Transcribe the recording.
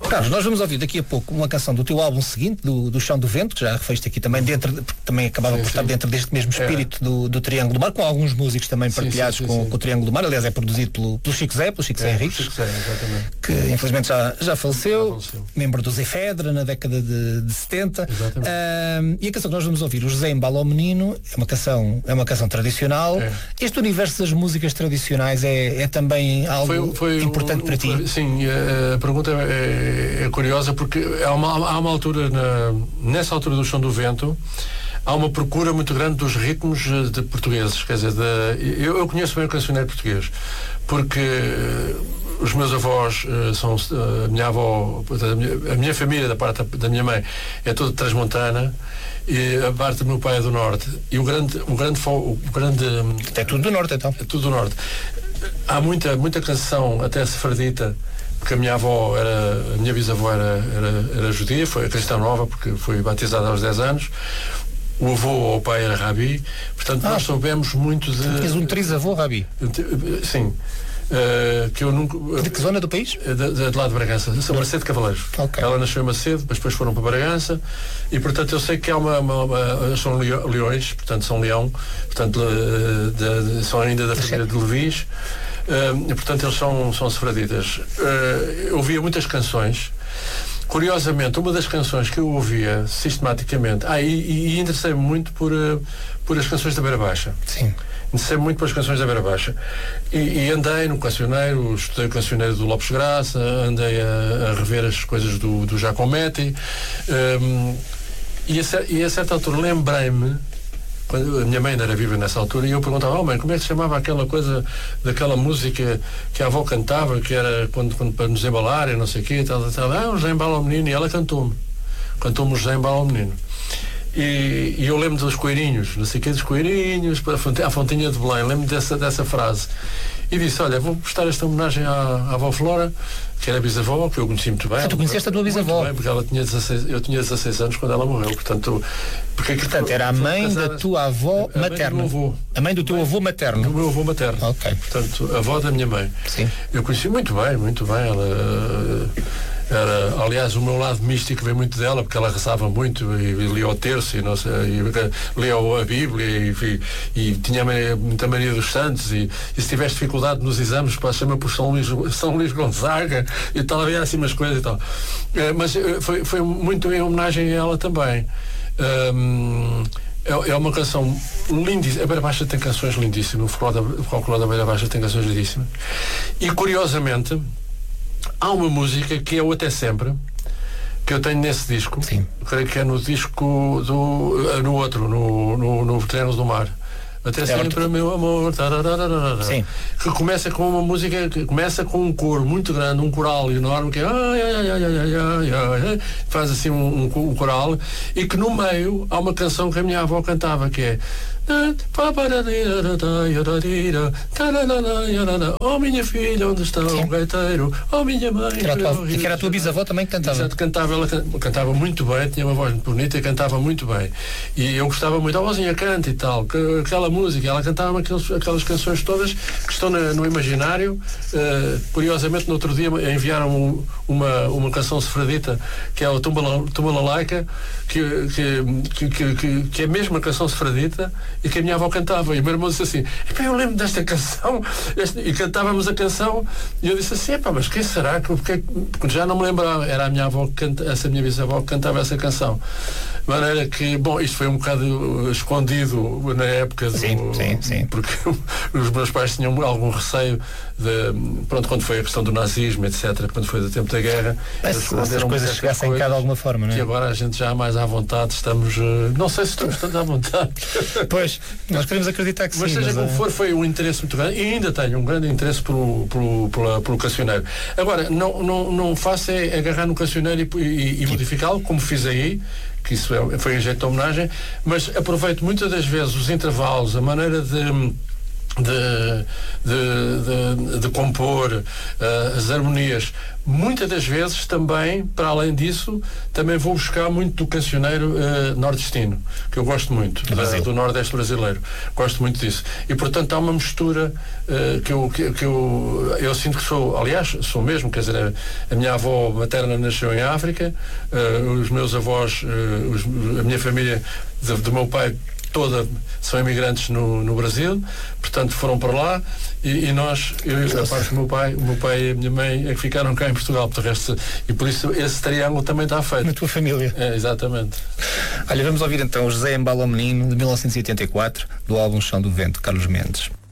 Carlos, nós vamos ouvir daqui a pouco uma canção do teu álbum seguinte, do Chão do Vento, que já referiste aqui também, porque também acabava por estar dentro deste mesmo espírito do Triângulo do Mar, com alguns músicos também partilhados com o Triângulo do Mar. Aliás, é produzido pelo Chico Zé Henriques, que infelizmente já faleceu, membro do Zé Fedra na década de 70. E a canção que nós vamos ouvir, o José Embala ao Menino, é uma canção tradicional. Este universo das músicas tradicionais é também algo importante para ti? Sim, a pergunta é curiosa, porque há uma altura, nessa altura do Chão do Vento, há uma procura muito grande dos ritmos de portugueses. Quer dizer, eu conheço bem o cancioneiro português, porque os meus avós a minha avó, a minha família, da parte da minha mãe, é toda transmontana, e a parte do meu pai é do norte. E o grande é tudo do norte, então. É tudo do norte. Há muita canção, até sefardita, porque a minha bisavó era judia, foi cristã nova, porque foi batizada aos 10 anos. O avô ou o pai era rabi, portanto nós soubemos muito de... Tinhas um trisavô rabi? Sim. Que eu nunca... De que zona do país? De lá de Bragança, de São Macedo de Cavaleiros. Ela nasceu em Macedo, mas depois foram para Bragança, e portanto eu sei que há são leões, portanto são leão, portanto são ainda da família de Levis, e portanto eles são sefraditas. Eu ouvia muitas canções. Curiosamente, uma das canções que eu ouvia sistematicamente, e interessei-me muito por as canções da Beira Baixa. Sim. Interessei-me muito pelas canções da Beira Baixa. E andei no cancioneiro, estudei o cancioneiro do Lopes Graça, andei a rever as coisas do Giacometti, e a certa altura lembrei-me, quando a minha mãe ainda era viva nessa altura, e eu perguntava: mãe, como é que se chamava aquela coisa, daquela música que a avó cantava, que era quando para nos embalar e não sei o quê, tal. O José Embala ao Menino, e ela cantou-me o José Embala ao Menino. E eu lembro dos coelhinhos, não sei o quê, dos coelhinhos, a Fontinha de Belém, lembro dessa frase. E disse: olha, vou prestar esta homenagem à avó Flora, que era bisavó, que eu conheci muito bem. Tu conheceste a tua bisavó? Muito bem, porque eu tinha 16 anos quando ela morreu, portanto era a mãe da tua avó materna. A mãe do teu avô materno. Do meu avô materno. Ok. Portanto, a avó da minha mãe. Sim. Eu conheci muito bem. Aliás, o meu lado místico vem muito dela, porque ela rezava muito e lia o terço e lia a Bíblia e tinha muita mania dos santos, e se tivesse dificuldade nos exames, chama por São Luís Gonzaga e tal, havia assim umas coisas e tal. Mas foi muito em homenagem a ela também. É uma canção lindíssima. A Beira Baixa tem canções lindíssimas, o folclore da Beira Baixa tem canções lindíssimas. E curiosamente há uma música que é o Até Sempre, que eu tenho nesse disco. Sim. Creio que é no disco no Triângulo do Mar. Até sempre, meu amor. Sim. Que começa com uma música, que começa com um coro muito grande, um coral enorme, que é faz assim um coral, e que no meio há uma canção que a minha avó cantava, que é: oh minha filha, onde está o gaiteiro? Oh minha mãe. Que era a tua bisavó também que cantava. Exato, ela cantava muito bem, tinha uma voz muito bonita e cantava muito bem. E eu gostava muito, a vozinha canta e tal, aquela música, ela cantava aquelas canções todas que estão no imaginário. Curiosamente, no outro dia enviaram uma canção sefradita, que é o Tumbala Laica, que é a mesma canção sefradita e que a minha avó cantava, e o meu irmão disse assim: eu lembro desta canção, e cantávamos a canção, e eu disse assim: mas quem será? Porque já não me lembrava, era a minha avó, essa minha bisavó que cantava essa canção. De maneira que, isto foi um bocado escondido na época sim. Porque os meus pais tinham algum receio quando foi a questão do nazismo, etc., quando foi do tempo da guerra, se as coisas chegassem cá de alguma forma, não é? Que agora a gente já mais à vontade não sei se estamos tanto à vontade. Pois, nós queremos acreditar que mas sim. Seja como for, foi um interesse muito grande, e ainda tenho um grande interesse pelo cancioneiro. Agora, não faço é agarrar no cancioneiro e modificá-lo, como fiz aí, que isso foi em jeito de homenagem, mas aproveito muitas das vezes os intervalos, a maneira de compor as harmonias. Muitas das vezes também, para além disso, também vou buscar muito do cancioneiro nordestino, que eu gosto muito, do Nordeste brasileiro. Gosto muito disso. E, portanto, há uma mistura que eu sinto que sou, aliás, sou mesmo, quer dizer, a minha avó materna nasceu em África, os meus avós, a minha família do meu pai toda são imigrantes no Brasil, portanto foram para lá e nós, a parte do meu pai e a minha mãe é que ficaram cá em Portugal, e por isso esse triângulo também está feito. Na tua família. Exatamente. Olha, vamos ouvir então o José Embala ao Menino, de 1984, do álbum Chão do Vento, Carlos Mendes.